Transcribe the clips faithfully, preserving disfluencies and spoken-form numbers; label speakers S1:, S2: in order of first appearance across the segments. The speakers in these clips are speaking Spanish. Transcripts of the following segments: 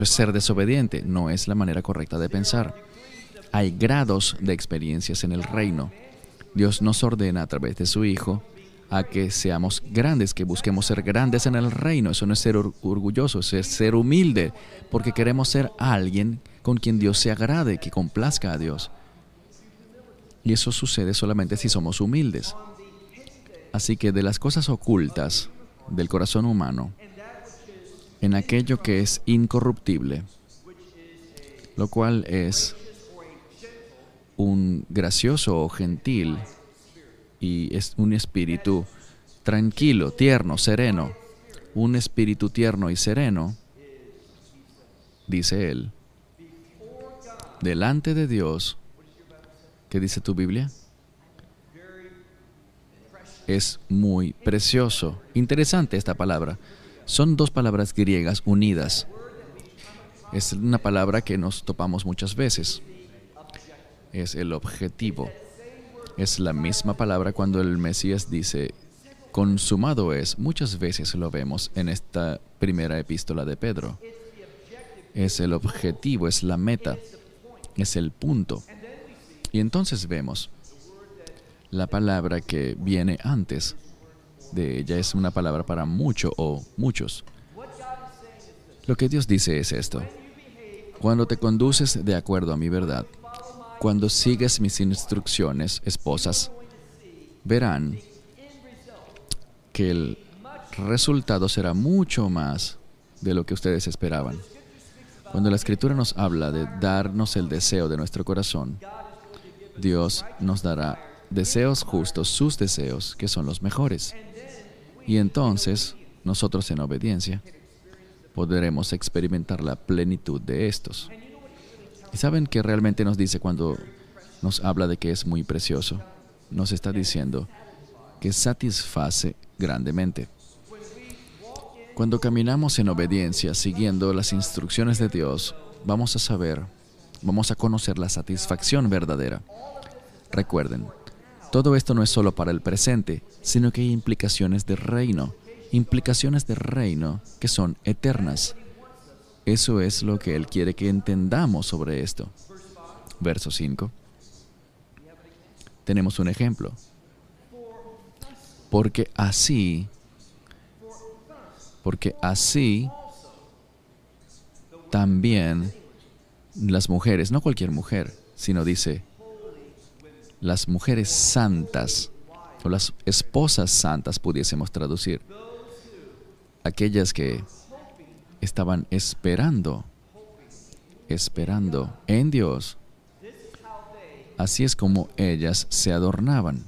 S1: ser desobediente. No es la manera correcta de pensar. Hay grados de experiencias en el reino. Dios nos ordena a través de su Hijo a que seamos grandes, que busquemos ser grandes en el reino. Eso no es ser or- orgulloso, eso es ser humilde, porque queremos ser alguien con quien Dios se agrade, que complazca a Dios. Y eso sucede solamente si somos humildes. Así que de las cosas ocultas del corazón humano, en aquello que es incorruptible, lo cual es un gracioso o gentil y es un espíritu tranquilo, tierno, sereno, un espíritu tierno y sereno, dice él, delante de Dios, ¿qué dice tu Biblia? Es muy precioso. Interesante esta palabra. Son dos palabras griegas unidas. Es una palabra que nos topamos muchas veces. Es el objetivo. Es la misma palabra cuando el Mesías dice, consumado es. Muchas veces lo vemos en esta primera epístola de Pedro. Es el objetivo, es la meta, es el punto. Y entonces vemos la palabra que viene antes de ella, es una palabra para mucho o muchos. Lo que Dios dice es esto: cuando te conduces de acuerdo a mi verdad, cuando sigues mis instrucciones, esposas, verán que el resultado será mucho más de lo que ustedes esperaban. Cuando la Escritura nos habla de darnos el deseo de nuestro corazón, Dios nos dará deseos justos, sus deseos, que son los mejores. Y entonces, nosotros en obediencia, podremos experimentar la plenitud de estos. ¿Y saben qué realmente nos dice cuando nos habla de que es muy precioso? Nos está diciendo que satisface grandemente. Cuando caminamos en obediencia, siguiendo las instrucciones de Dios, vamos a saber, vamos a conocer la satisfacción verdadera. Recuerden, todo esto no es solo para el presente, sino que hay implicaciones de reino, implicaciones de reino que son eternas. Eso es lo que Él quiere que entendamos sobre esto. Verso cinco. Tenemos un ejemplo. Porque así, porque así también las mujeres, no cualquier mujer, sino dice, las mujeres santas, o las esposas santas pudiésemos traducir, aquellas que estaban esperando, esperando en Dios. Así es como ellas se adornaban.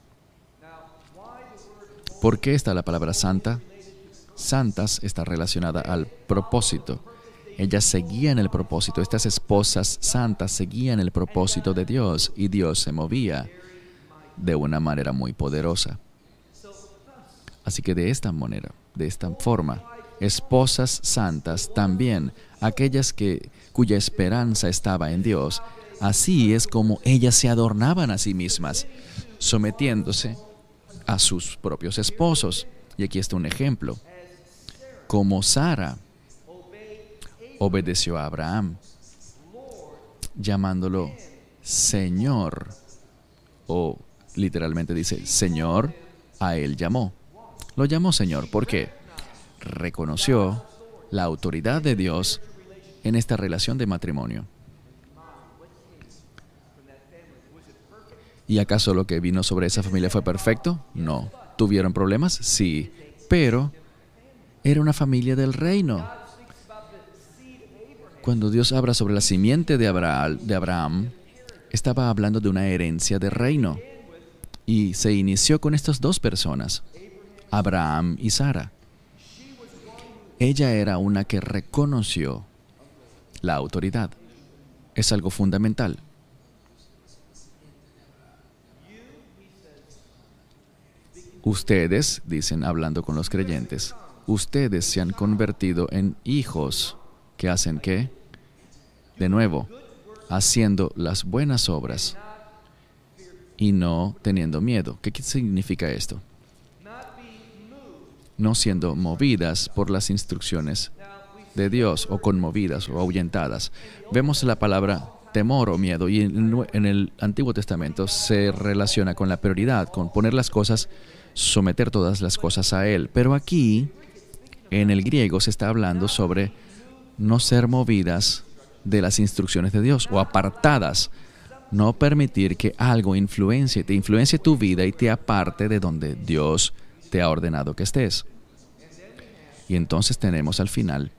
S1: ¿Por qué está la palabra santa? Santas está relacionada al propósito. Ellas seguían el propósito. Estas esposas santas seguían el propósito de Dios y Dios se movía de una manera muy poderosa. Así que de esta manera, de esta forma, esposas santas también, aquellas que, cuya esperanza estaba en Dios, así es como ellas se adornaban a sí mismas, sometiéndose a sus propios esposos. Y aquí está un ejemplo. Como Sara obedeció a Abraham, llamándolo Señor, o literalmente dice, Señor, a él llamó. Lo llamó Señor, ¿por qué? Reconoció la autoridad de Dios en esta relación de matrimonio. ¿Y acaso lo que vino sobre esa familia fue perfecto? No. ¿Tuvieron problemas? Sí. Pero era una familia del reino. Cuando Dios habla sobre la simiente de Abraham, de Abraham, estaba hablando de una herencia de reino. Y se inició con estas dos personas, Abraham y Sara. Ella era una que reconoció la autoridad. Es algo fundamental. Ustedes, dicen hablando con los creyentes, ustedes se han convertido en hijos que hacen ¿qué? De nuevo, haciendo las buenas obras y no teniendo miedo. ¿Qué significa esto? No siendo movidas por las instrucciones de Dios o conmovidas o ahuyentadas. Vemos la palabra temor o miedo y en, en el Antiguo Testamento se relaciona con la prioridad, con poner las cosas, someter todas las cosas a Él. Pero aquí, en el griego, se está hablando sobre no ser movidas de las instrucciones de Dios o apartadas. No permitir que algo influencie, te influencie tu vida y te aparte de donde Dios te ha ordenado que estés. Y entonces tenemos al final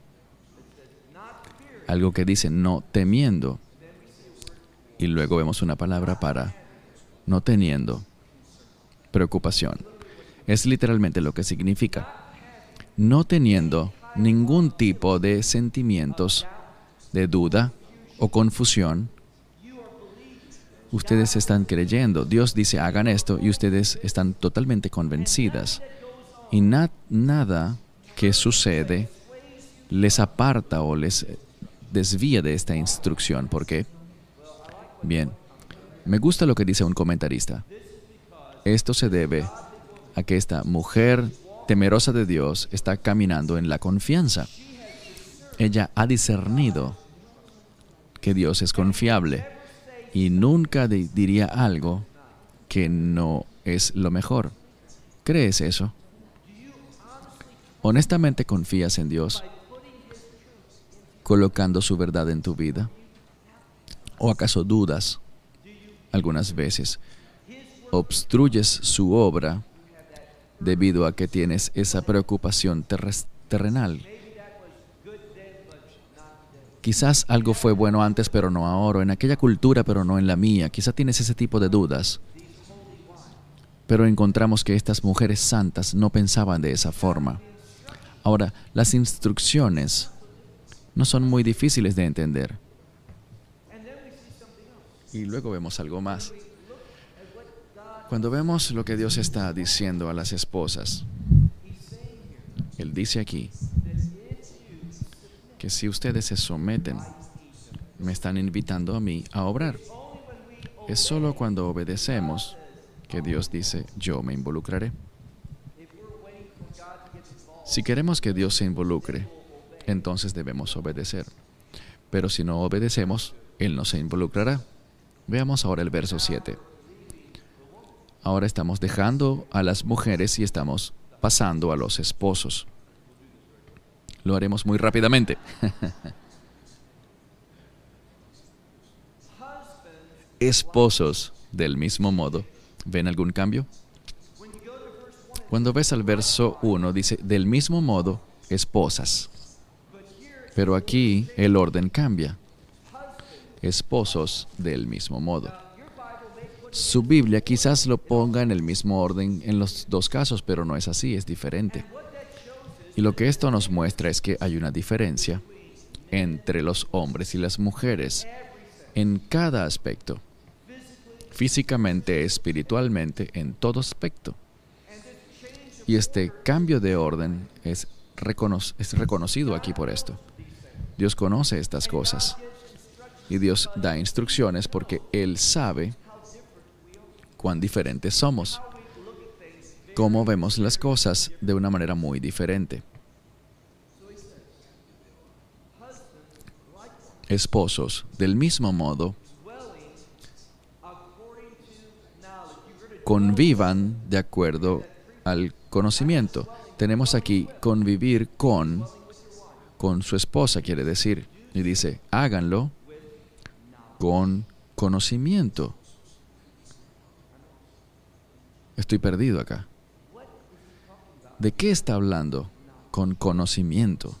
S1: algo que dice no temiendo. Y luego vemos una palabra para no teniendo preocupación. Es literalmente lo que significa. No teniendo ningún tipo de sentimientos de duda o confusión. Ustedes están creyendo. Dios dice, hagan esto, y ustedes están totalmente convencidas. Y na- nada que sucede les aparta o les desvía de esta instrucción. ¿Por qué? Bien, me gusta lo que dice un comentarista. Esto se debe a que esta mujer temerosa de Dios está caminando en la confianza. Ella ha discernido que Dios es confiable y nunca de- diría algo que no es lo mejor. ¿Crees eso? ¿Honestamente confías en Dios colocando su verdad en tu vida? ¿O acaso dudas algunas veces? ¿Obstruyes su obra debido a que tienes esa preocupación terres- terrenal? Quizás algo fue bueno antes, pero no ahora, en aquella cultura, pero no en la mía. Quizás tienes ese tipo de dudas. Pero encontramos que estas mujeres santas no pensaban de esa forma. Ahora, las instrucciones no son muy difíciles de entender. Y luego vemos algo más. Cuando vemos lo que Dios está diciendo a las esposas, Él dice aquí que si ustedes se someten, me están invitando a mí a obrar. Es solo cuando obedecemos que Dios dice, yo me involucraré. Si queremos que Dios se involucre, entonces debemos obedecer. Pero si no obedecemos, Él no se involucrará. Veamos ahora el verso siete. Ahora estamos dejando a las mujeres y estamos pasando a los esposos. Lo haremos muy rápidamente. Esposos, del mismo modo. ¿Ven algún cambio? Cuando ves al verso uno, dice, del mismo modo, esposas. Pero aquí el orden cambia. Esposos, del mismo modo. Su Biblia quizás lo ponga en el mismo orden en los dos casos, pero no es así, es diferente. Y lo que esto nos muestra es que hay una diferencia entre los hombres y las mujeres en cada aspecto. Físicamente, espiritualmente, en todo aspecto. Y este cambio de orden es, recono- es reconocido aquí por esto. Dios conoce estas cosas. Y Dios da instrucciones porque Él sabe cuán diferentes somos. Cómo vemos las cosas de una manera muy diferente. Esposos, del mismo modo, convivan de acuerdo al conocimiento. Tenemos aquí convivir con, con su esposa, quiere decir. Y dice, háganlo con conocimiento. Estoy perdido acá. ¿De qué está hablando? Con conocimiento.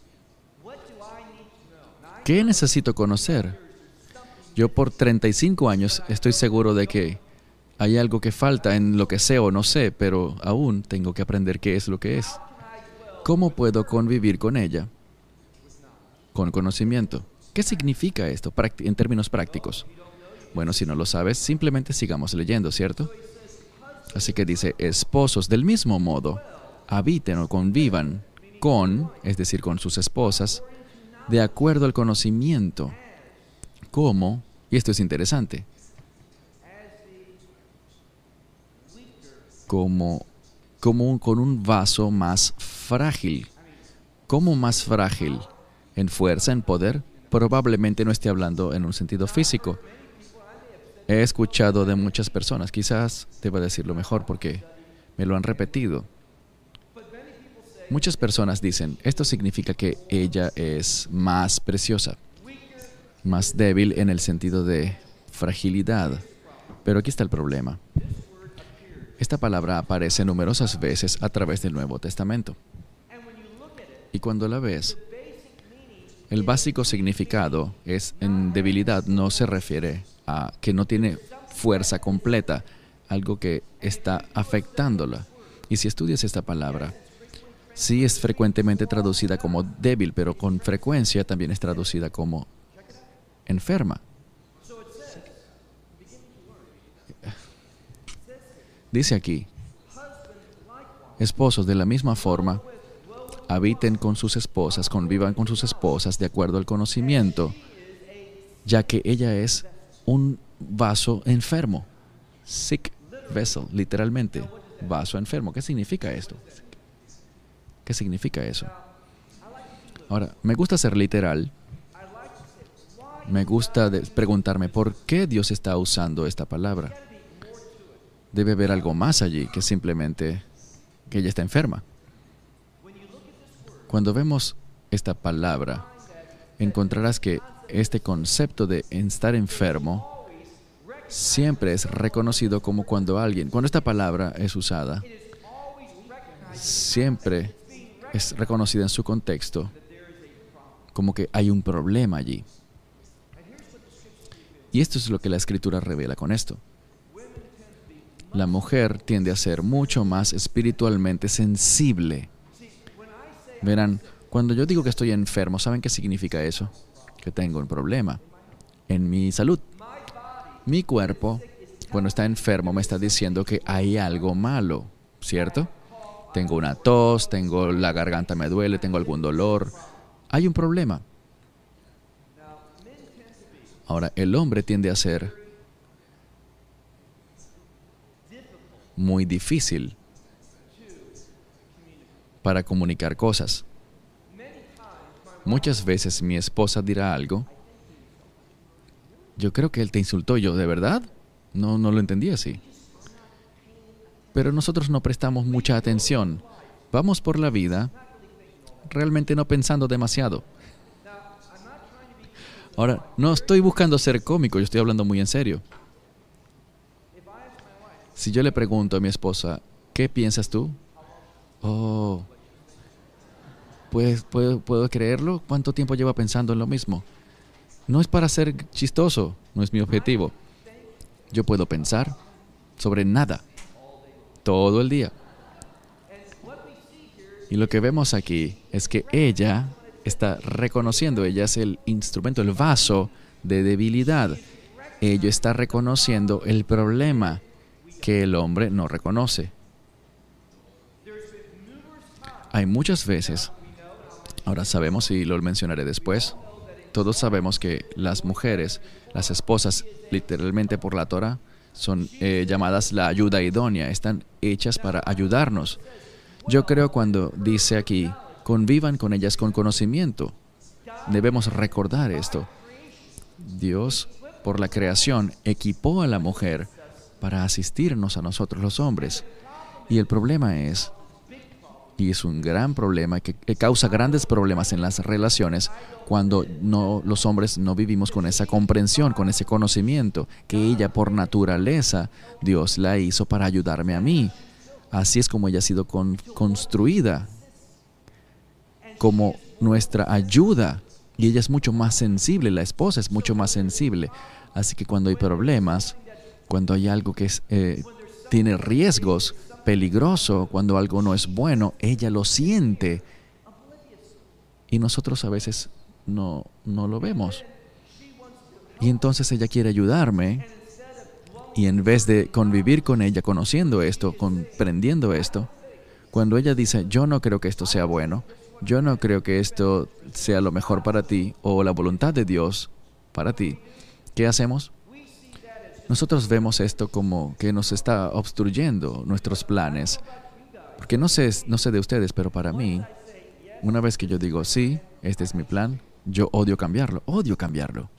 S1: ¿Qué necesito conocer? Yo por treinta y cinco años estoy seguro de que hay algo que falta en lo que sé o no sé, pero aún tengo que aprender qué es lo que es. ¿Cómo puedo convivir con ella? Con conocimiento. ¿Qué significa esto en términos prácticos? Bueno, si no lo sabes, simplemente sigamos leyendo, ¿cierto? Así que dice, esposos del mismo modo, habiten o convivan con, es decir, con sus esposas, de acuerdo al conocimiento. ¿Cómo? Y esto es interesante. Como, como un, con un vaso más frágil. ¿Cómo más frágil? en fuerza, en poder, probablemente no esté hablando en un sentido físico. He escuchado de muchas personas, quizás deba decirlo mejor porque me lo han repetido. Muchas personas dicen, esto significa que ella es más preciosa, más débil en el sentido de fragilidad. Pero aquí está el problema. Esta palabra aparece numerosas veces a través del Nuevo Testamento. Y cuando la ves, el básico significado es en debilidad, no se refiere a que no tiene fuerza completa, algo que está afectándola. Y si estudias esta palabra, sí es frecuentemente traducida como débil, pero con frecuencia también es traducida como enferma. Dice aquí, esposos, de la misma forma, habiten con sus esposas, convivan con sus esposas de acuerdo al conocimiento, ya que ella es un vaso enfermo. Sick vessel, literalmente, vaso enfermo. ¿Qué significa esto? ¿Qué significa eso? Ahora, me gusta ser literal. Me gusta de- preguntarme por qué Dios está usando esta palabra. Debe haber algo más allí que simplemente que ella está enferma. Cuando vemos esta palabra, encontrarás que este concepto de estar enfermo siempre es reconocido como cuando alguien, cuando esta palabra es usada, siempre es reconocida en su contexto como que hay un problema allí. Y esto es lo que la Escritura revela con esto. La mujer tiende a ser mucho más espiritualmente sensible. Verán, cuando yo digo que estoy enfermo, ¿saben qué significa eso? Que tengo un problema en mi salud. Mi cuerpo, cuando está enfermo, me está diciendo que hay algo malo, ¿cierto? Tengo una tos, tengo la garganta me duele, tengo algún dolor. Hay un problema. Ahora, el hombre tiende a ser muy difícil para comunicar cosas. Muchas veces mi esposa dirá algo. Yo creo que él te insultó. Yo, ¿de verdad? No, no lo entendí así. Pero nosotros no prestamos mucha atención. Vamos por la vida realmente no pensando demasiado. Ahora, no estoy buscando ser cómico, yo estoy hablando muy en serio. Si yo le pregunto a mi esposa, ¿qué piensas tú? Oh, pues, ¿puedo, ¿puedo creerlo? ¿Cuánto tiempo lleva pensando en lo mismo? No es para ser chistoso, no es mi objetivo. Yo puedo pensar sobre nada, todo el día. Y lo que vemos aquí es que ella está reconociendo, ella es el instrumento, el vaso de debilidad. Ella está reconociendo el problema que el hombre no reconoce. Hay muchas veces, ahora sabemos y lo mencionaré después, todos sabemos que las mujeres, las esposas, literalmente por la Torah, son eh, llamadas la ayuda idónea, están hechas para ayudarnos. Yo creo cuando dice aquí, convivan con ellas con conocimiento, debemos recordar esto. Dios, por la creación, equipó a la mujer para asistirnos a nosotros los hombres. Y el problema es, y es un gran problema que, que causa grandes problemas en las relaciones cuando no, los hombres no vivimos con esa comprensión, con ese conocimiento, que ella por naturaleza, Dios la hizo para ayudarme a mí. Así es como ella ha sido con, construida, como nuestra ayuda. Y ella es mucho más sensible, la esposa es mucho más sensible. Así que cuando hay problemas, cuando hay algo que es, eh, tiene riesgos, peligroso, cuando algo no es bueno, ella lo siente. Y nosotros a veces no, no lo vemos. Y entonces ella quiere ayudarme. Y en vez de convivir con ella, conociendo esto, comprendiendo esto, cuando ella dice, yo no creo que esto sea bueno, yo no creo que esto sea lo mejor para ti, o la voluntad de Dios para ti, ¿qué hacemos? Nosotros vemos esto como que nos está obstruyendo nuestros planes. Porque no sé, no sé de ustedes, pero para mí, una vez que yo digo, sí, este es mi plan, Yo odio cambiarlo, odio cambiarlo.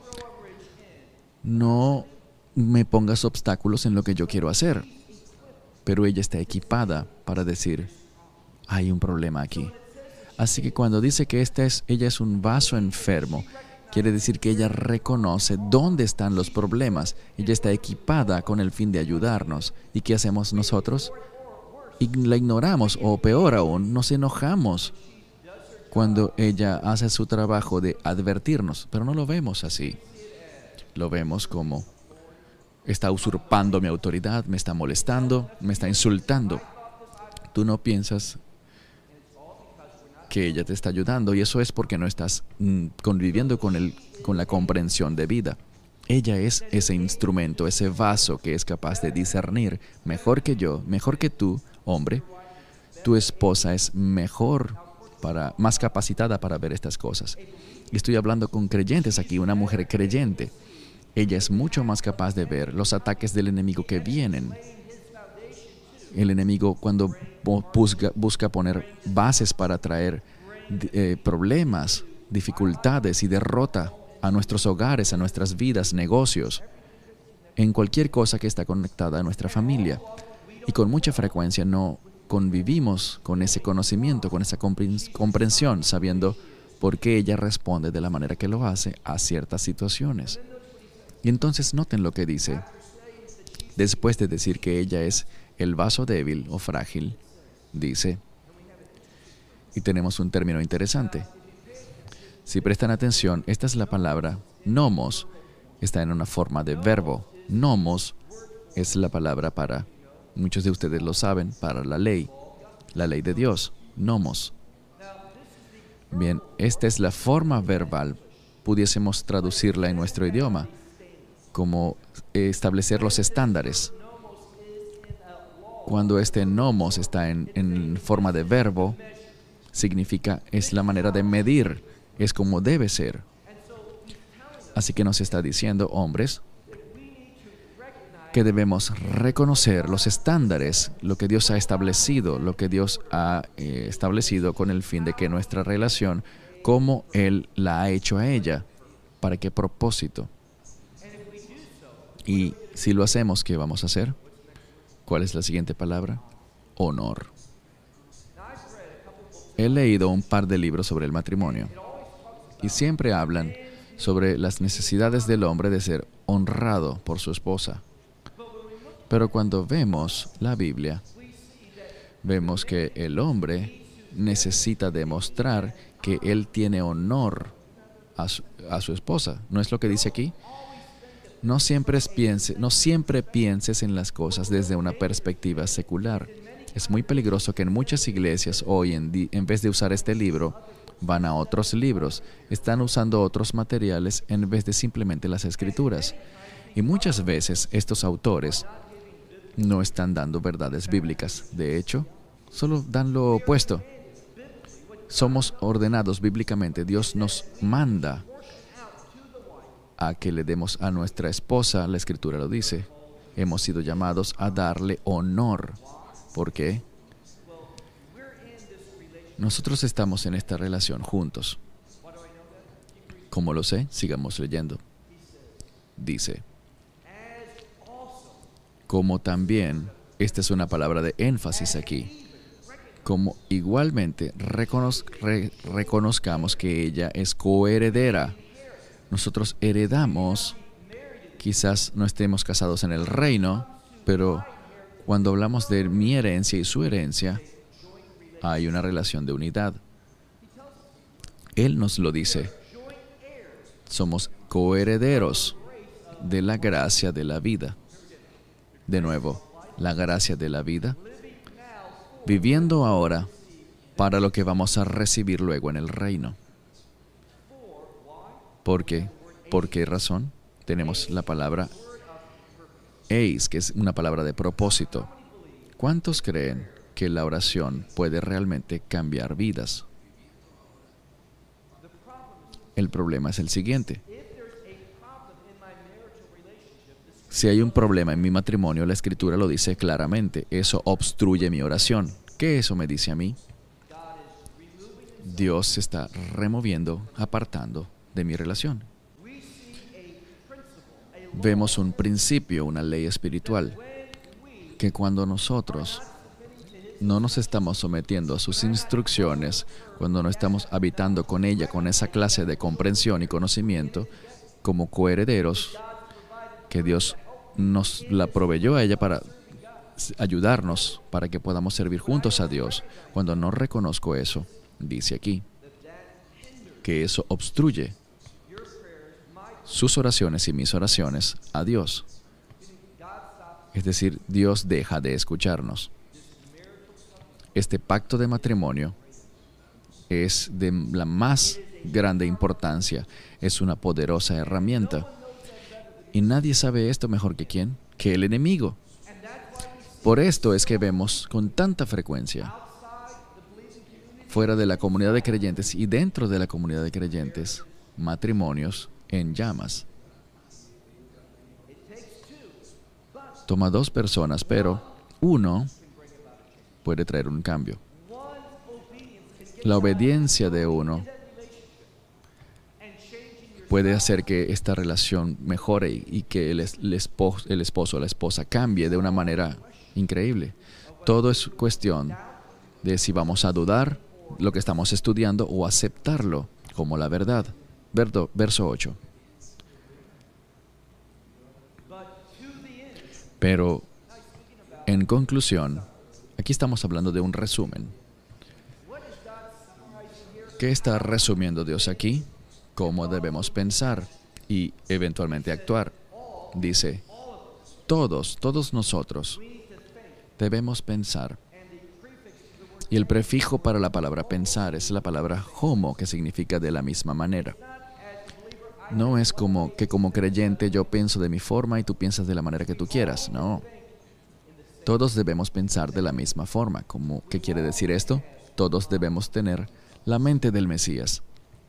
S1: No me pongas obstáculos en lo que yo quiero hacer. Pero ella está equipada para decir, hay un problema aquí. Así que cuando dice que esta es, ella es un vaso enfermo, quiere decir que ella reconoce dónde están los problemas. Ella está equipada con el fin de ayudarnos. ¿Y qué hacemos nosotros? Y la ignoramos, o peor aún, nos enojamos cuando ella hace su trabajo de advertirnos, pero no lo vemos así. Lo vemos como está usurpando mi autoridad, me está molestando, me está insultando. Tú no piensas que ella te está ayudando, y eso es porque no estás mm, conviviendo con, el, con la comprensión de vida. Ella es ese instrumento, ese vaso que es capaz de discernir mejor que yo, mejor que tú, hombre. Tu esposa es mejor, para, más capacitada para ver estas cosas. Y estoy hablando con creyentes aquí, una mujer creyente. Ella es mucho más capaz de ver los ataques del enemigo que vienen. El enemigo, cuando busca, busca poner bases para traer eh, problemas, dificultades y derrota a nuestros hogares, a nuestras vidas, negocios, en cualquier cosa que está conectada a nuestra familia. Y con mucha frecuencia no convivimos con ese conocimiento, con esa comprensión, sabiendo por qué ella responde de la manera que lo hace a ciertas situaciones. Y entonces noten lo que dice. Después de decir que ella es el vaso débil o frágil, dice, y tenemos un término interesante. Si prestan atención, esta es la palabra nomos, está en una forma de verbo. Nomos es la palabra para, muchos de ustedes lo saben, para la ley, la ley de Dios, nomos. Bien, esta es la forma verbal, pudiésemos traducirla en nuestro idioma, como establecer los estándares. Cuando este nomos está en, en forma de verbo, significa, es la manera de medir, es como debe ser. Así que nos está diciendo, hombres, que debemos reconocer los estándares, lo que Dios ha establecido, lo que Dios ha eh, establecido con el fin de que nuestra relación, como Él la ha hecho a ella, ¿para qué propósito? Y si lo hacemos, ¿qué vamos a hacer? ¿Cuál es la siguiente palabra? Honor. He leído un par de libros sobre el matrimonio y siempre hablan sobre las necesidades del hombre de ser honrado por su esposa. Pero cuando vemos la Biblia, vemos que el hombre necesita demostrar que él tiene honor a su, a su esposa. ¿No es lo que dice aquí? No siempre, piense, no siempre pienses en las cosas desde una perspectiva secular. Es muy peligroso que en muchas iglesias hoy en día, en vez de usar este libro, van a otros libros. Están usando otros materiales en vez de simplemente las escrituras. Y muchas veces estos autores no están dando verdades bíblicas. De hecho, solo dan lo opuesto. Somos ordenados bíblicamente. Dios nos manda a que le demos a nuestra esposa, la Escritura lo dice, hemos sido llamados a darle honor. ¿Por qué? Nosotros estamos en esta relación juntos. ¿Cómo lo sé? Sigamos leyendo. Dice, como también, esta es una palabra de énfasis aquí, como igualmente reconoz- re- reconozcamos que ella es coheredera. Nosotros heredamos, quizás no estemos casados en el reino, pero cuando hablamos de mi herencia y su herencia, hay una relación de unidad. Él nos lo dice. Somos coherederos de la gracia de la vida. De nuevo, la gracia de la vida, viviendo ahora para lo que vamos a recibir luego en el reino. ¿Por qué? ¿Por qué razón? Tenemos la palabra eis, que es una palabra de propósito. ¿Cuántos creen que la oración puede realmente cambiar vidas? El problema es el siguiente. Si hay un problema en mi matrimonio, la Escritura lo dice claramente. Eso obstruye mi oración. ¿Qué eso me dice a mí? Dios se está removiendo, apartando de mi relación. Vemos un principio, una ley espiritual, que cuando nosotros no nos estamos sometiendo a sus instrucciones, cuando no estamos habitando con ella, con esa clase de comprensión y conocimiento, como coherederos, que Dios nos la proveyó a ella para ayudarnos, para que podamos servir juntos a Dios. Cuando no reconozco eso, dice aquí, que eso obstruye sus oraciones y mis oraciones a Dios. Es decir, Dios deja de escucharnos. Este pacto de matrimonio es de la más grande importancia. Es una poderosa herramienta. Y nadie sabe esto mejor que quién, que el enemigo. Por esto es que vemos con tanta frecuencia, fuera de la comunidad de creyentes y dentro de la comunidad de creyentes, matrimonios en llamas. Toma dos personas, pero uno puede traer un cambio. La obediencia de uno puede hacer que esta relación mejore y que el, el, esposo, el esposo o la esposa cambie de una manera increíble. Todo es cuestión de si vamos a dudar lo que estamos estudiando o aceptarlo como la verdad. Verso ocho. Pero, en conclusión, aquí estamos hablando de un resumen. ¿Qué está resumiendo Dios aquí? ¿Cómo debemos pensar y eventualmente actuar? Dice, todos, todos nosotros debemos pensar. Y el prefijo para la palabra pensar es la palabra homo, que significa de la misma manera. No es como que como creyente yo pienso de mi forma y tú piensas de la manera que tú quieras. No. Todos debemos pensar de la misma forma. ¿Cómo, qué quiere decir esto? Todos debemos tener la mente del Mesías.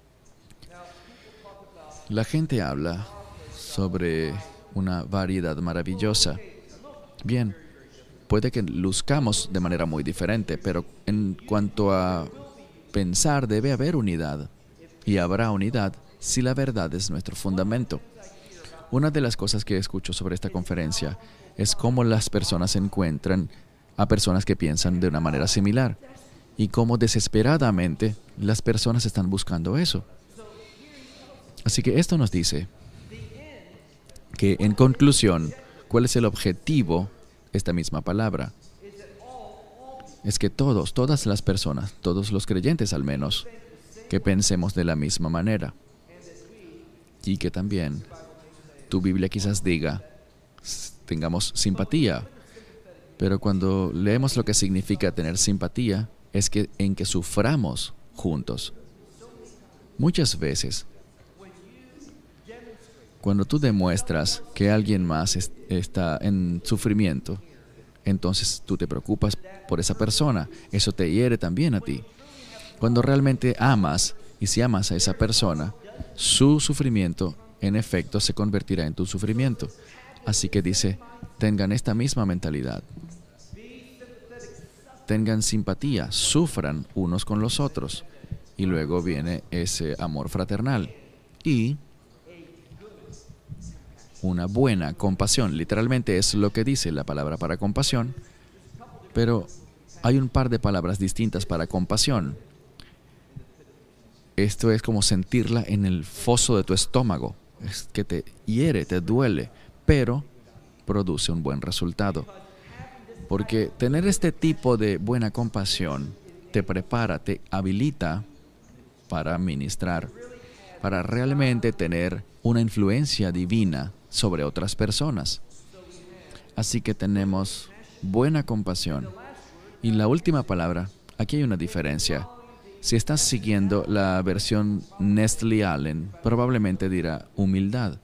S1: La gente habla sobre una variedad maravillosa. Bien, puede que luzcamos de manera muy diferente, pero en cuanto a pensar debe haber unidad. Y habrá unidad si la verdad es nuestro fundamento. Una de las cosas que escucho sobre esta conferencia es cómo las personas encuentran a personas que piensan de una manera similar y cómo desesperadamente las personas están buscando eso. Así que esto nos dice que, en conclusión, ¿cuál es el objetivo de esta misma palabra? Es que todos, todas las personas, todos los creyentes al menos, que pensemos de la misma manera. Y que también tu Biblia quizás diga, tengamos simpatía. Pero cuando leemos lo que significa tener simpatía, es que en que suframos juntos. Muchas veces, cuando tú demuestras que alguien más es, está en sufrimiento, entonces tú te preocupas por esa persona. Eso te hiere también a ti. Cuando realmente amas, y si amas a esa persona, su sufrimiento, en efecto, se convertirá en tu sufrimiento. Así que dice, tengan esta misma mentalidad. Tengan simpatía, sufran unos con los otros. Y luego viene ese amor fraternal. Y una buena compasión. Literalmente es lo que dice la palabra para compasión. Pero hay un par de palabras distintas para compasión. Esto es como sentirla en el foso de tu estómago. Es que te hiere, te duele, pero produce un buen resultado. Porque tener este tipo de buena compasión te prepara, te habilita para ministrar, para realmente tener una influencia divina sobre otras personas. Así que tenemos buena compasión. Y la última palabra, aquí hay una diferencia. Si estás siguiendo la versión Nestle Allen, probablemente dirá humildad.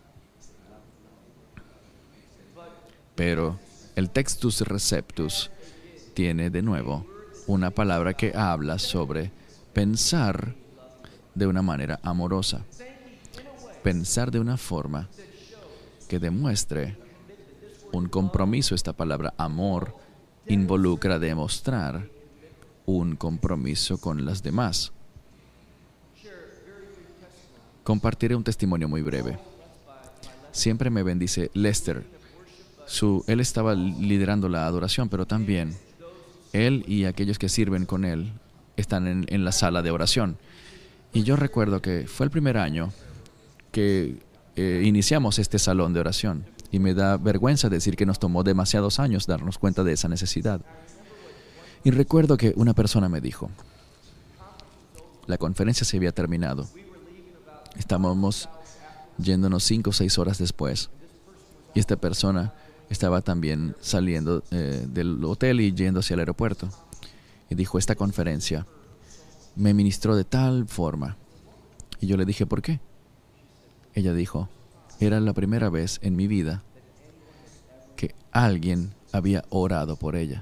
S1: Pero el Textus Receptus tiene de nuevo una palabra que habla sobre pensar de una manera amorosa. Pensar de una forma que demuestre un compromiso. Esta palabra amor involucra demostrar un compromiso con las demás, Compartiré un testimonio muy breve. Siempre me bendice Lester. Su, él estaba liderando la adoración, pero también él y aquellos que sirven con él están en, en la sala de oración. Y yo recuerdo que fue el primer año que eh, iniciamos este salón de oración. Y me da vergüenza decir que nos tomó demasiados años darnos cuenta de esa necesidad. Y recuerdo que una persona me dijo, la conferencia se había terminado. Estábamos yéndonos cinco o seis horas después. Y esta persona estaba también saliendo eh, del hotel y yendo hacia el aeropuerto. Y dijo, esta conferencia me ministró de tal forma. Y yo le dije, ¿por qué? Ella dijo, era la primera vez en mi vida que alguien había orado por ella.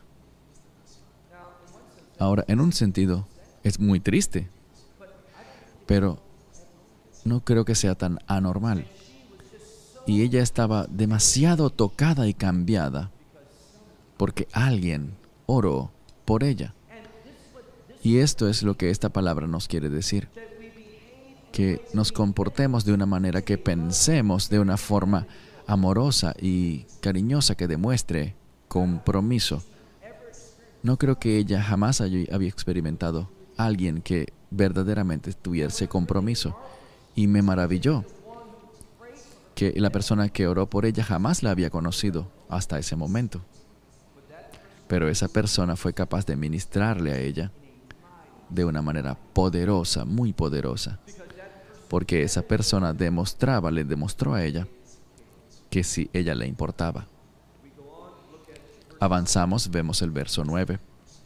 S1: Ahora, en un sentido, es muy triste, pero no creo que sea tan anormal. Y ella estaba demasiado tocada y cambiada porque alguien oró por ella. Y esto es lo que esta palabra nos quiere decir. Que nos comportemos de una manera, que pensemos de una forma amorosa y cariñosa que demuestre compromiso. No creo que ella jamás haya, había experimentado a alguien que verdaderamente tuviese compromiso. Y me maravilló que la persona que oró por ella jamás la había conocido hasta ese momento. Pero esa persona fue capaz de ministrarle a ella de una manera poderosa, muy poderosa. Porque esa persona demostraba, le demostró a ella que sí, ella le importaba. Avanzamos, vemos el verso nueve.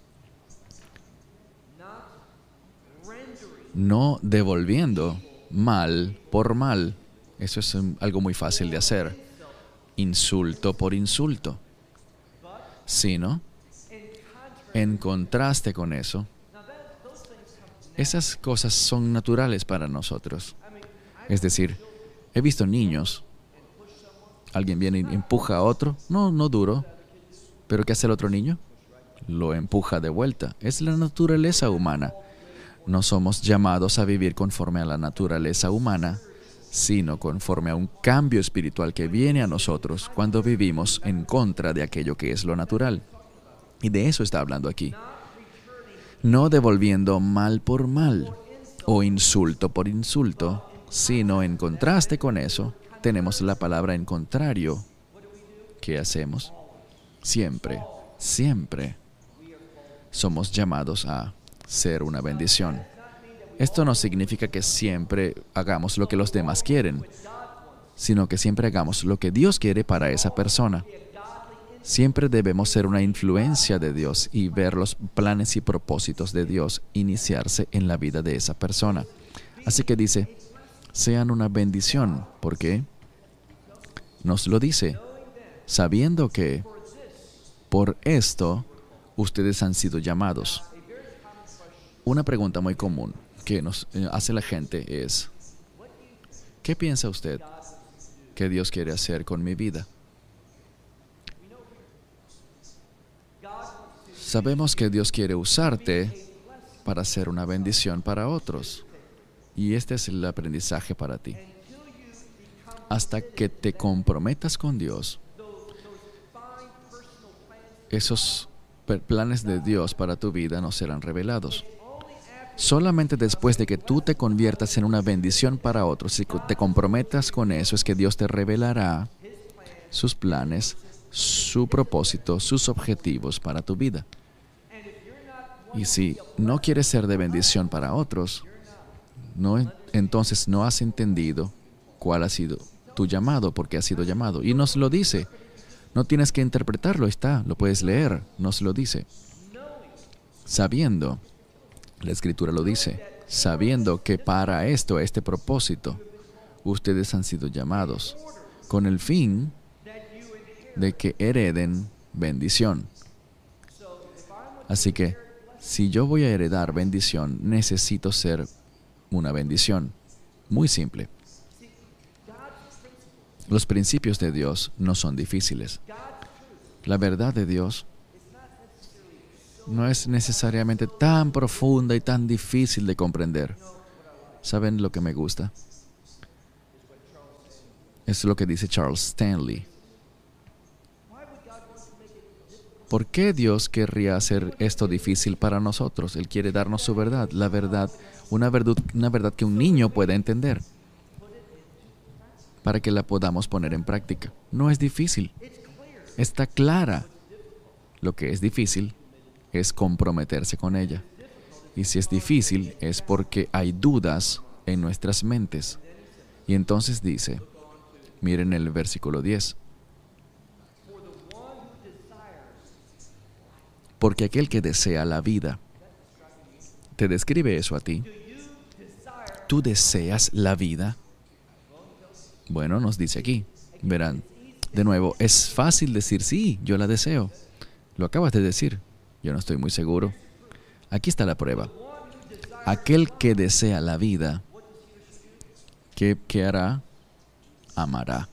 S1: No devolviendo mal por mal. Eso es um, algo muy fácil de hacer. Insulto por insulto. Sino, en contraste con eso, esas cosas son naturales para nosotros. Es decir, he visto niños, alguien viene y empuja a otro, no, no duro, pero ¿qué hace el otro niño? Lo empuja de vuelta. Es la naturaleza humana. No somos llamados a vivir conforme a la naturaleza humana, sino conforme a un cambio espiritual que viene a nosotros cuando vivimos en contra de aquello que es lo natural. Y de eso está hablando aquí. No devolviendo mal por mal o insulto por insulto, sino en contraste con eso, tenemos la palabra en contrario. ¿Qué hacemos? Siempre, siempre somos llamados a ser una bendición. Esto no significa que siempre hagamos lo que los demás quieren, sino que siempre hagamos lo que Dios quiere para esa persona. Siempre debemos ser una influencia de Dios y ver los planes y propósitos de Dios iniciarse en la vida de esa persona. Así que dice, sean una bendición. ¿Por qué? Nos lo dice, sabiendo que por esto ustedes han sido llamados. Una pregunta muy común que nos hace la gente es, ¿qué piensa usted que Dios quiere hacer con mi vida? Sabemos que Dios quiere usarte para ser una bendición para otros. Y este es el aprendizaje para ti. Hasta que te comprometas con Dios, esos planes de Dios para tu vida no serán revelados. Solamente después de que tú te conviertas en una bendición para otros, si te comprometas con eso, es que Dios te revelará sus planes, su propósito, sus objetivos para tu vida. Y si no quieres ser de bendición para otros, no, entonces no has entendido cuál ha sido tu llamado, por qué has sido llamado. Y nos lo dice. No tienes que interpretarlo, está, lo puedes leer, nos lo dice. Sabiendo, la Escritura lo dice, sabiendo que para esto, este propósito, ustedes han sido llamados, con el fin de que hereden bendición. Así que, si yo voy a heredar bendición, necesito ser una bendición. Muy simple. Los principios de Dios no son difíciles. La verdad de Dios no es necesariamente tan profunda y tan difícil de comprender. ¿Saben lo que me gusta? Es lo que dice Charles Stanley. ¿Por qué Dios querría hacer esto difícil para nosotros? Él quiere darnos su verdad, la verdad, una verdad, una verdad que un niño pueda entender, para que la podamos poner en práctica. No es difícil, está clara. Lo que es difícil es comprometerse con ella. Y si es difícil es porque hay dudas en nuestras mentes. Y entonces dice, miren el versículo diez. Porque aquel que desea la vida, ¿te describe eso a ti? ¿Tú deseas la vida? Bueno, nos dice aquí, verán, de nuevo, es fácil decir, sí, yo la deseo. Lo acabas de decir, yo no estoy muy seguro. Aquí está la prueba. Aquel que desea la vida, ¿qué, qué hará? Amará.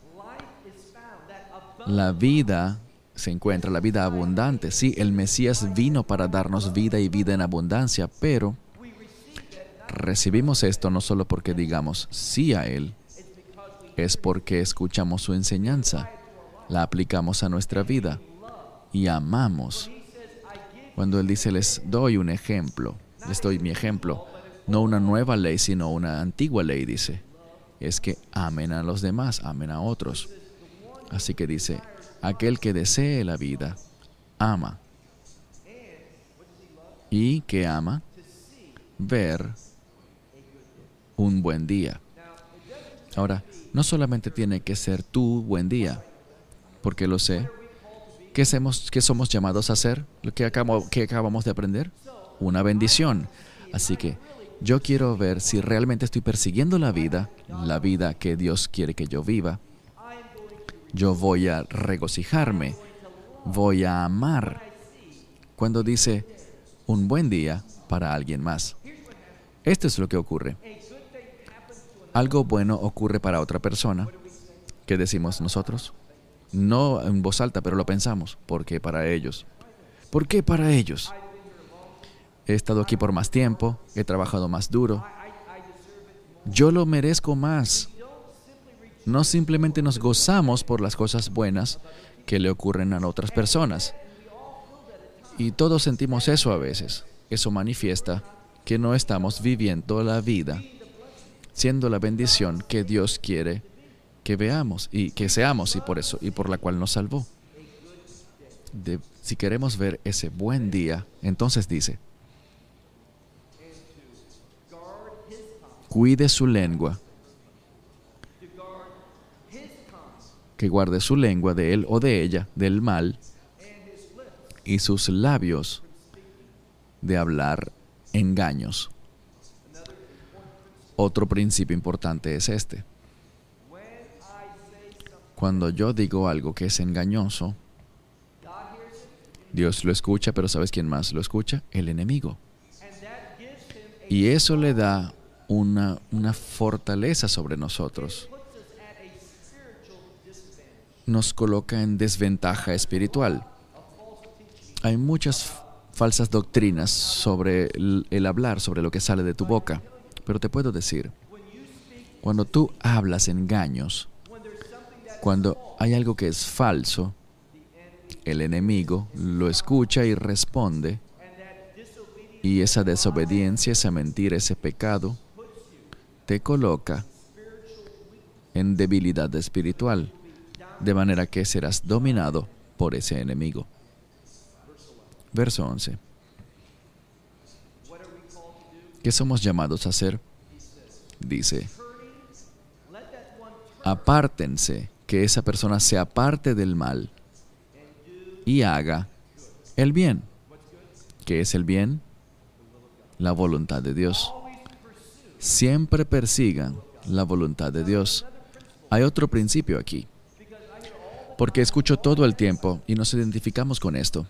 S1: La vida se encuentra, la vida abundante. Sí, el Mesías vino para darnos vida y vida en abundancia, pero recibimos esto no solo porque digamos sí a Él, es porque escuchamos su enseñanza, la aplicamos a nuestra vida y amamos. Cuando Él dice, les doy un ejemplo, les doy mi ejemplo, no una nueva ley, sino una antigua ley, dice, es que amen a los demás, amen a otros. Así que dice, aquel que desee la vida, ama. ¿Y qué ama? Ver un buen día. Ahora, no solamente tiene que ser tu buen día, porque lo sé. ¿Qué somos, qué somos llamados a hacer? Lo que, acabo, que acabamos de aprender. Una bendición. Así que yo quiero ver si realmente estoy persiguiendo la vida, la vida que Dios quiere que yo viva. Yo voy a regocijarme, voy a amar. Cuando dice un buen día para alguien más. Esto es lo que ocurre. Algo bueno ocurre para otra persona. ¿Qué decimos nosotros? No en voz alta, pero lo pensamos. ¿Por qué para ellos? ¿Por qué para ellos? He estado aquí por más tiempo, he trabajado más duro. Yo lo merezco más. No simplemente nos gozamos por las cosas buenas que le ocurren a otras personas. Y todos sentimos eso a veces. Eso manifiesta que no estamos viviendo la vida, siendo la bendición que Dios quiere que veamos y que seamos, y por eso, y por la cual nos salvó. De, si queremos ver ese buen día, entonces dice, cuide su lengua, que guarde su lengua de él o de ella, del mal, y sus labios de hablar engaños. Otro principio importante es este. Cuando yo digo algo que es engañoso, Dios lo escucha, pero ¿sabes quién más lo escucha? El enemigo. Y eso le da una, una fortaleza sobre nosotros. Nos coloca en desventaja espiritual. Hay muchas falsas doctrinas sobre el, el hablar, sobre lo que sale de tu boca. Pero te puedo decir, cuando tú hablas engaños, cuando hay algo que es falso, el enemigo lo escucha y responde, y esa desobediencia, esa mentira, ese pecado, te coloca en debilidad espiritual, de manera que serás dominado por ese enemigo. Verso once. ¿Qué somos llamados a hacer? Dice, apártense, que esa persona se aparte del mal y haga el bien. ¿Qué es el bien? La voluntad de Dios. Siempre persigan la voluntad de Dios. Hay otro principio aquí, porque escucho todo el tiempo y nos identificamos con esto.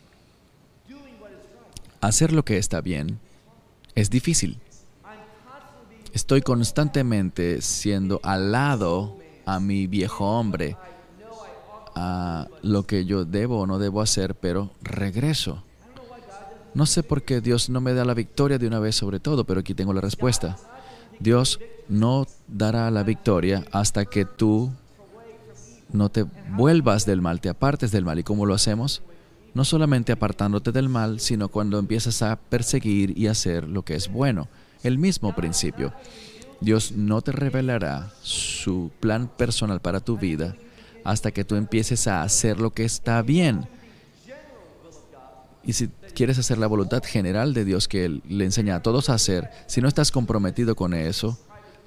S1: Hacer lo que está bien es difícil. Estoy constantemente siendo alado a mi viejo hombre, a lo que yo debo o no debo hacer, pero regreso. No sé por qué Dios no me da la victoria de una vez sobre todo, pero aquí tengo la respuesta. Dios no dará la victoria hasta que tú no te vuelvas del mal, te apartes del mal. ¿Y cómo lo hacemos? No solamente apartándote del mal, sino cuando empiezas a perseguir y hacer lo que es bueno. El mismo principio. Dios no te revelará su plan personal para tu vida hasta que tú empieces a hacer lo que está bien. Y si quieres hacer la voluntad general de Dios que Él le enseña a todos a hacer, si no estás comprometido con eso,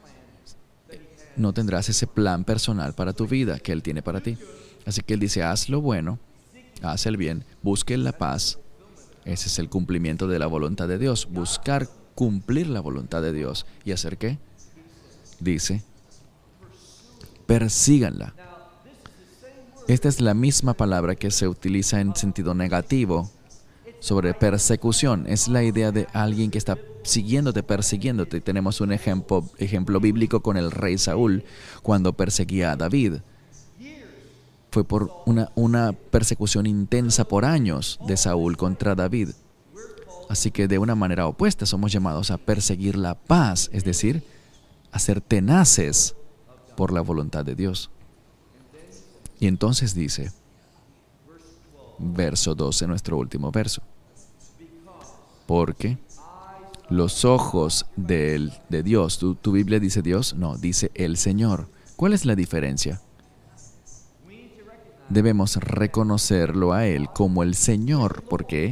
S1: no tendrás ese plan personal para tu vida que Él tiene para ti. Así que Él dice, haz lo bueno, haz el bien, busque la paz. Ese es el cumplimiento de la voluntad de Dios. Buscar cumplir la voluntad de Dios. ¿Y hacer qué? Dice, persíganla. Esta es la misma palabra que se utiliza en sentido negativo sobre persecución. Es la idea de alguien que está siguiéndote, persiguiéndote. Tenemos un ejemplo, ejemplo bíblico con el rey Saúl cuando perseguía a David. Fue por una, una persecución intensa por años de Saúl contra David. Así que de una manera opuesta somos llamados a perseguir la paz, es decir, a ser tenaces por la voluntad de Dios. Y entonces dice, verso doce, nuestro último verso. Porque los ojos de, él, de Dios, ¿tu, ¿tu Biblia dice Dios? No, dice el Señor. ¿Cuál es la diferencia? Debemos reconocerlo a Él como el Señor, porque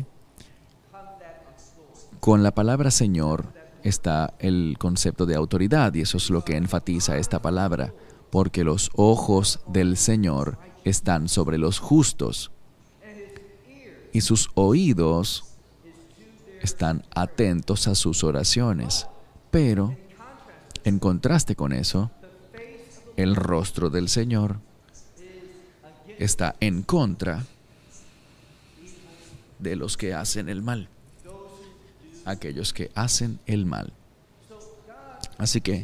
S1: con la palabra Señor está el concepto de autoridad, y eso es lo que enfatiza esta palabra, porque los ojos del Señor están sobre los justos, y sus oídos están atentos a sus oraciones. Pero, en contraste con eso, el rostro del Señor está en contra de los que hacen el mal, aquellos que hacen el mal. Así que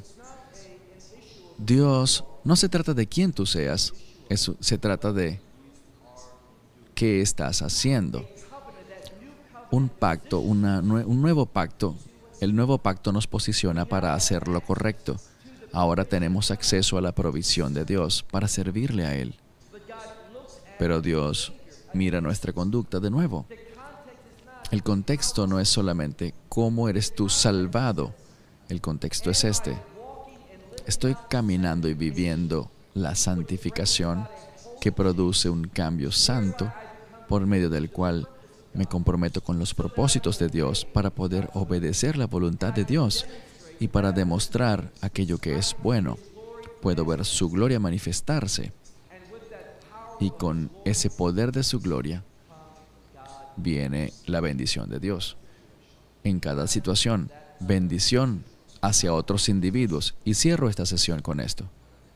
S1: Dios no se trata de quién tú seas, eso, se trata de qué estás haciendo. Un pacto, una, un nuevo pacto, el nuevo pacto nos posiciona para hacer lo correcto. Ahora tenemos acceso a la provisión de Dios para servirle a Él. Pero Dios mira nuestra conducta de nuevo. El contexto no es solamente cómo eres tú salvado. El contexto es este. Estoy caminando y viviendo la santificación que produce un cambio santo por medio del cual me comprometo con los propósitos de Dios para poder obedecer la voluntad de Dios y para demostrar aquello que es bueno. Puedo ver su gloria manifestarse. Y con ese poder de su gloria viene la bendición de Dios. En cada situación, bendición hacia otros individuos. Y cierro esta sesión con esto.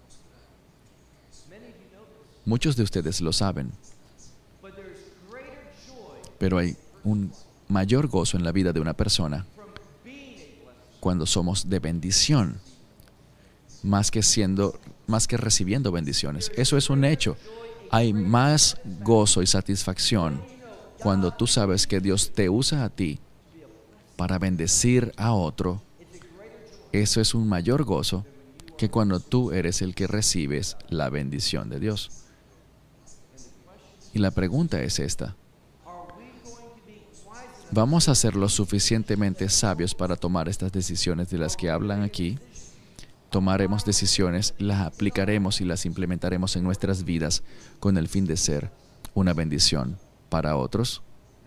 S1: Muchos de ustedes lo saben, pero hay un mayor gozo en la vida de una persona cuando somos de bendición, más que siendo, más que recibiendo bendiciones. Eso es un hecho. Hay más gozo y satisfacción cuando tú sabes que Dios te usa a ti para bendecir a otro. Eso es un mayor gozo que cuando tú eres el que recibes la bendición de Dios. Y la pregunta es esta. ¿Vamos a ser lo suficientemente sabios para tomar estas decisiones de las que hablan aquí? Tomaremos decisiones, las aplicaremos y las implementaremos en nuestras vidas con el fin de ser una bendición para otros.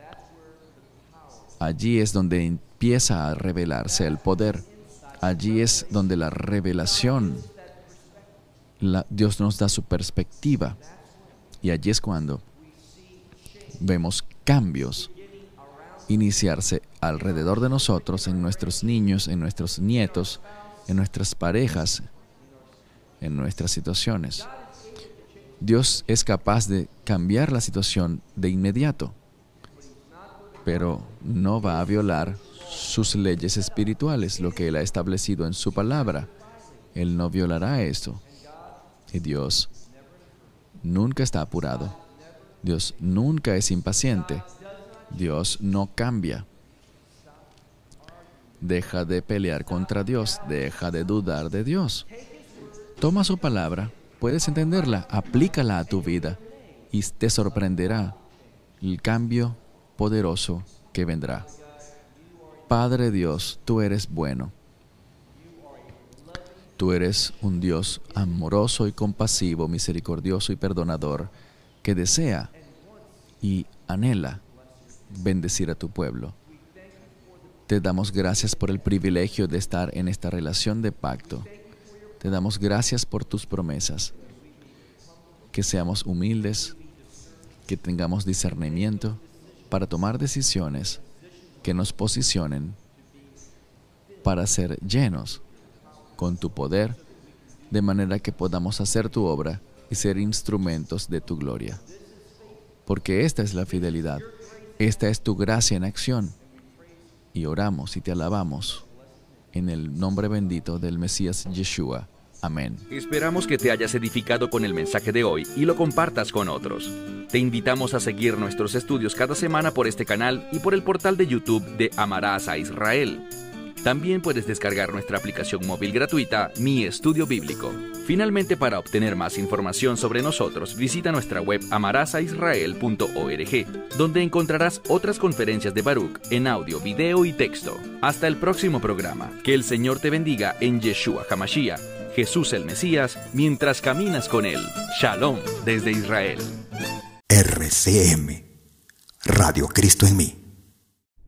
S1: Allí es donde empieza a revelarse el poder. Allí es donde la revelación, la, Dios nos da su perspectiva. Y allí es cuando vemos cambios iniciarse alrededor de nosotros, en nuestros niños, en nuestros nietos, en nuestras parejas, en nuestras situaciones. Dios es capaz de cambiar la situación de inmediato, pero no va a violar sus leyes espirituales, lo que Él ha establecido en su palabra. Él no violará esto. Y Dios nunca está apurado. Dios nunca es impaciente. Dios no cambia. Deja de pelear contra Dios. Deja de dudar de Dios. Toma su palabra puedes entenderla, aplícala a tu vida y te sorprenderá el cambio poderoso que vendrá. Padre Dios, tú eres bueno. Tú eres un Dios amoroso y compasivo, misericordioso y perdonador, que desea y anhela bendecir a tu pueblo. Te damos gracias por el privilegio de estar en esta relación de pacto. Te damos gracias por tus promesas. Que seamos humildes, que tengamos discernimiento para tomar decisiones que nos posicionen para ser llenos con tu poder, de manera que podamos hacer tu obra y ser instrumentos de tu gloria. Porque esta es la fidelidad, esta es tu gracia en acción. Y oramos y te alabamos en el nombre bendito del Mesías Yeshua. Amén.
S2: Esperamos que te hayas edificado con el mensaje de hoy y lo compartas con otros. Te invitamos a seguir nuestros estudios cada semana por este canal y por el portal de YouTube de Amarás a Israel. También puedes descargar nuestra aplicación móvil gratuita, Mi Estudio Bíblico. Finalmente, para obtener más información sobre nosotros, visita nuestra web amarás a israel punto org, donde encontrarás otras conferencias de Baruch en audio, video y texto. Hasta el próximo programa. Que el Señor te bendiga en Yeshua HaMashiach, Jesús el Mesías, mientras caminas con Él. Shalom desde Israel.
S3: R C M, Radio Cristo en mí.